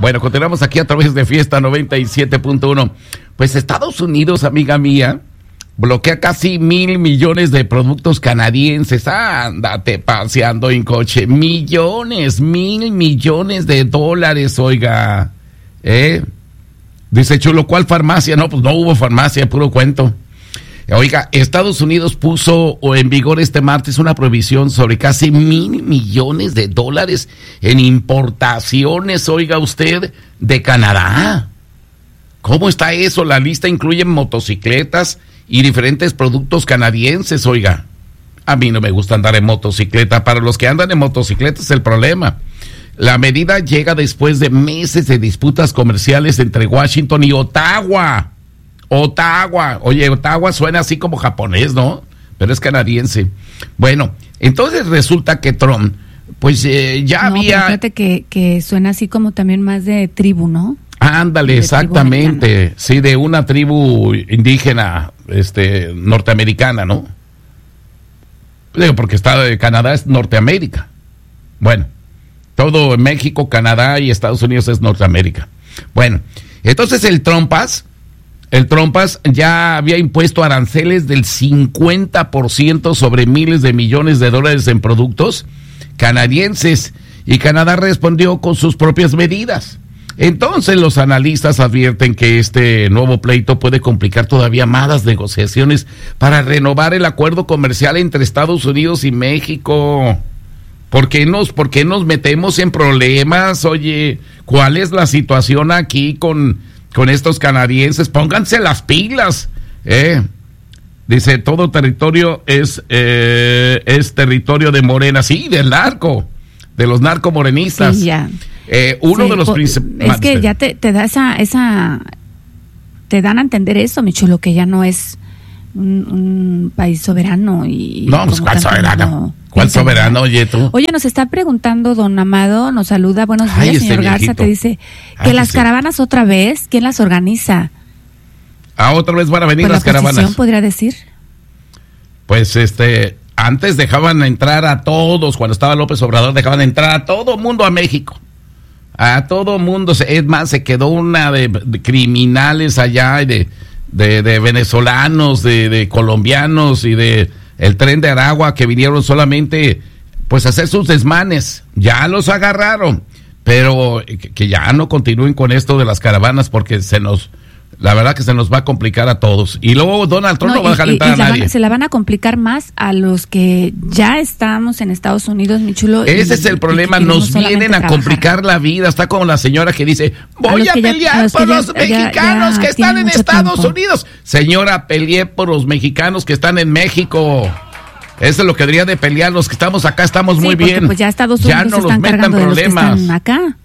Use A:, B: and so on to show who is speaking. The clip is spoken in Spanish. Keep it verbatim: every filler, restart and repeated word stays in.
A: Bueno, continuamos aquí a través de Fiesta noventa y siete punto uno. Pues Estados Unidos, amiga mía, bloquea casi mil millones de productos canadienses. Ándate paseando en coche. Millones, mil millones de dólares, oiga. ¿Eh? Dice Chulo, ¿cuál farmacia? No, pues no hubo farmacia, puro cuento. Oiga, Estados Unidos puso en vigor este martes una prohibición sobre casi mil millones de dólares en importaciones, oiga usted, de Canadá. ¿Cómo está eso? La lista incluye motocicletas y diferentes productos canadienses, oiga. A mí no me gusta andar en motocicleta. Para los que andan en motocicleta es el problema. La medida llega después de meses de disputas comerciales entre Washington y Ottawa. Ottawa, oye, Ottawa suena así como japonés, ¿no? Pero es canadiense. Bueno, entonces resulta que Trump, pues eh, ya
B: no,
A: había...
B: No, fíjate que, que suena así como también más de tribu, ¿no?
A: Ándale, exactamente, sí, de una tribu indígena, este, norteamericana, ¿no? Digo, porque está, Canadá es Norteamérica. Bueno, todo México, Canadá y Estados Unidos es Norteamérica. Bueno, entonces el Trumpas... El Trumpas ya había impuesto aranceles del cincuenta por ciento sobre miles de millones de dólares en productos canadienses y Canadá respondió con sus propias medidas. Entonces los analistas advierten que este nuevo pleito puede complicar todavía más las negociaciones para renovar el acuerdo comercial entre Estados Unidos y México. ¿Por qué nos, por qué nos metemos en problemas? Oye, ¿cuál es la situación aquí con... con estos canadienses? Pónganse las pilas, eh. Dice, todo territorio es eh, es territorio de Morena, sí, del narco, de los narcomorenistas.
B: Sí, ya.
A: Eh, uno
B: sí,
A: de los principales...
B: Es que ya te, te da esa, esa, te dan a entender eso, mi chulo, que ya no es un, un país soberano y...
A: No, pues ¿cuál soberano? ¿Cuál soberano, oye tú?
B: Oye, nos está preguntando don Amado, nos saluda, buenos días,
A: Ay,
B: señor
A: este
B: Garza,
A: viejito.
B: te dice que
A: Ay,
B: las
A: sí.
B: caravanas otra vez, ¿quién las organiza?
A: Ah, otra vez van a venir
B: Pues
A: las
B: la
A: caravanas.
B: oposición, podría decir.
A: Pues este, antes dejaban entrar a todos, cuando estaba López Obrador, dejaban entrar a todo mundo a México. A todo mundo, es más, se quedó una de, de criminales allá, y de, de, de venezolanos, de, de colombianos y de el Tren de Aragua que vinieron solamente pues a hacer sus desmanes. Ya los agarraron, pero que, que ya no continúen con esto de las caravanas porque se nos... La verdad que se nos va a complicar a todos. Y luego Donald Trump no, no va a dejar
B: y,
A: entrar
B: y
A: a nadie.
B: Van, se la van a complicar más a los que ya estamos en Estados Unidos, mi chulo.
A: Ese
B: y,
A: es el problema,
B: y
A: nos vienen a
B: trabajar.
A: complicar la vida. Está como la señora que dice, voy a, a pelear ya, a los por los ya, mexicanos ya, ya que están en Estados tiempo. Unidos. Señora, peleé por los mexicanos que están en México. Eso es lo que debería de pelear. Los que estamos acá estamos
B: sí,
A: muy bien.
B: Pues ya Estados Unidos
A: ya no
B: se están
A: los metan
B: cargando
A: problemas.
B: De los que están acá.